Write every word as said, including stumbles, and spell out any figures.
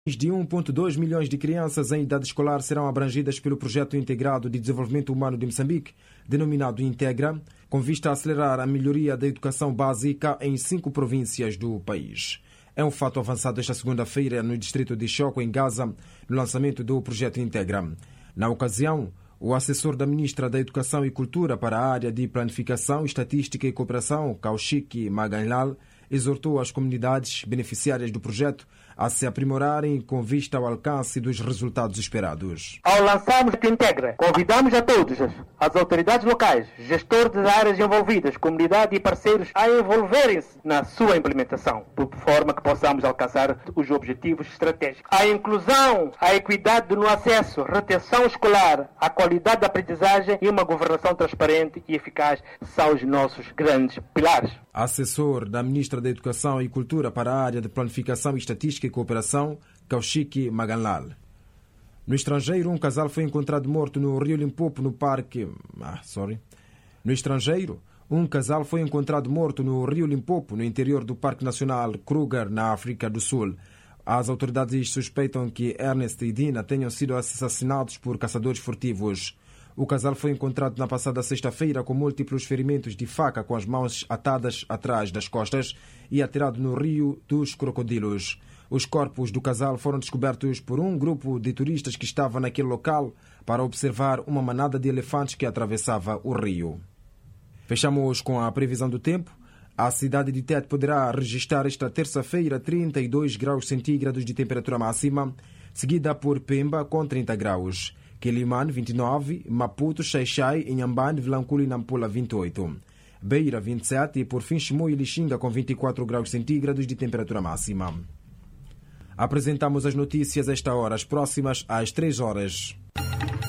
De um vírgula dois milhões de crianças em idade escolar serão abrangidas pelo Projeto Integrado de Desenvolvimento Humano de Moçambique, denominado Integra, com vista a acelerar a melhoria da educação básica em cinco províncias do país. É um fato avançado esta segunda-feira no distrito de Choco, em Gaza, no lançamento do Projeto Integra. Na ocasião, o assessor da Ministra da Educação e Cultura para a área de Planificação, Estatística e Cooperação, Kaushik Maganlal, exortou as comunidades beneficiárias do projeto a se aprimorarem com vista ao alcance dos resultados esperados. Ao lançarmos o Integra, convidamos a todos, as autoridades locais, gestores das áreas envolvidas, comunidade e parceiros, a envolverem-se na sua implementação, por forma que possamos alcançar os objetivos estratégicos. A inclusão, a equidade no acesso, retenção escolar, a qualidade da aprendizagem e uma governação transparente e eficaz são os nossos grandes pilares. Assessor da Ministra da Educação e Cultura para a área de Planificação, Estatística e Cooperação, Kaushik Maganlal. No estrangeiro, um casal foi encontrado morto no Rio Limpopo, no parque... Ah, sorry. No estrangeiro, um casal foi encontrado morto no Rio Limpopo, no interior do Parque Nacional Kruger, na África do Sul. As autoridades suspeitam que Ernest e Dina tenham sido assassinados por caçadores furtivos. O casal foi encontrado na passada sexta-feira com múltiplos ferimentos de faca, com as mãos atadas atrás das costas e atirado no Rio dos Crocodilos. Os corpos do casal foram descobertos por um grupo de turistas que estava naquele local para observar uma manada de elefantes que atravessava o rio. Fechamos com a previsão do tempo. A cidade de Tete poderá registrar esta terça-feira trinta e dois graus centígrados de temperatura máxima, seguida por Pemba com trinta graus. Quelimane, vinte e nove, Maputo, Xai-Xai, Inhambane, Vilanculo e Nampula, vinte e oito. Beira, vinte e sete e, por fim, Chimoio e Lixinga, com vinte e quatro graus centígrados de temperatura máxima. Apresentamos as notícias a esta hora, as próximas às três horas.